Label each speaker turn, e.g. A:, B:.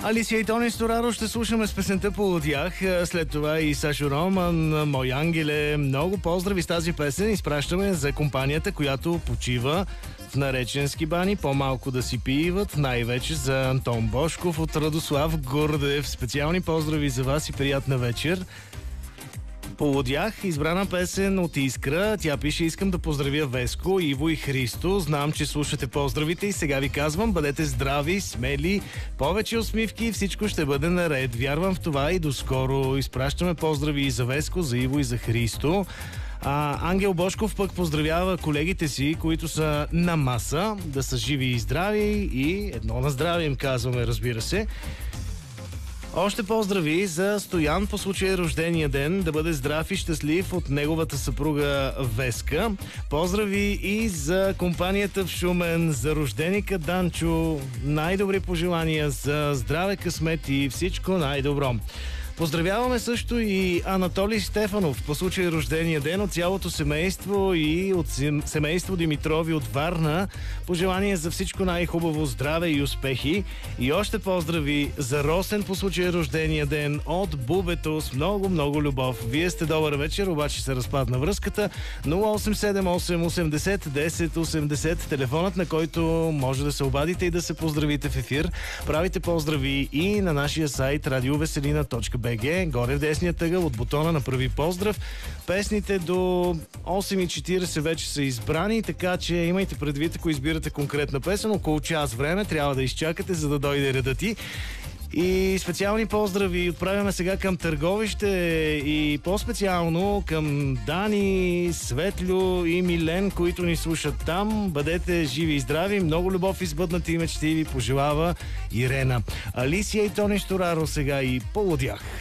A: Алисия и Тони Стораро ще слушаме с песента "Полудях". След това и Сашо Роман, "Мой ангеле". Много поздрави с тази песен изпращаме за компанията, която почива в Нареченски бани, по-малко да си пиват, най-вече за Антон Бошков от Радослав Гурдев. Специални поздрави за вас и приятна вечер. "Полудях", избрана песен от Искра. Тя пише: "Искам да поздравя Веско, Иво и Христо. Знам, че слушате поздравите и сега ви казвам, бъдете здрави, смели, повече усмивки и всичко ще бъде наред. Вярвам в това и до скоро." Изпращаме поздрави и за Веско, за Иво и за Христо. Ангел Бошков пък поздравява колегите си, които са на маса, да са живи и здрави, и едно на здраве им казваме, разбира се. Още поздрави за Стоян по случая рождения ден, да бъде здрав и щастлив от неговата съпруга Веска. Поздрави и за компанията в Шумен, за рожденика Данчо. Най-добри пожелания за здраве, късмет и всичко най-добро. Поздравяваме също и Анатолий Стефанов по случай рождения ден от цялото семейство и от семейство Димитрови от Варна. Пожелания за всичко най-хубаво, здраве и успехи. И още поздрави за Росен по случай рождения ден от Бубето с много любов. Вие сте добър вечер, обаче се разпадна връзката. 0878 80 10 80, телефонът, на който може да се обадите и да се поздравите в ефир. Правите поздрави и на нашия сайт radioveselina.bg. Горе в десния тъгъл от бутона на "Прави поздрав". Песните до 8:40 вече са избрани, така че имайте предвид, ако избирате конкретна песен, около час време трябва да изчакате, за да дойде редът ти. И специални поздрави отправяме сега към Търговище и по-специално към Дани, Светлю и Милен, които ни слушат там. Бъдете живи и здрави, много любов и сбъднати мечти ви пожелава Ирена. Алисия и Тони Стораро сега и "Полудях".